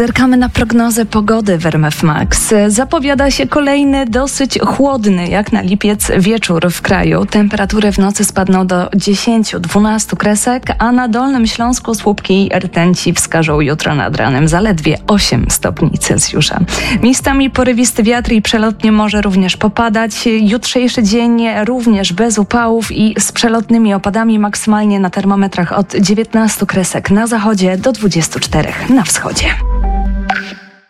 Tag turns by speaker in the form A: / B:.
A: Zerkamy na prognozę pogody w RMF Max. Zapowiada się kolejny dosyć chłodny, jak na lipiec, wieczór w kraju. Temperatury w nocy spadną do 10-12 kresek, a na Dolnym Śląsku słupki rtęci wskażą jutro nad ranem zaledwie 8 stopni Celsjusza. Miejscami porywisty wiatr i przelotnie może również popadać. Jutrzejszy dzień również bez upałów i z przelotnymi opadami, maksymalnie na termometrach od 19 kresek na zachodzie do 24 na wschodzie.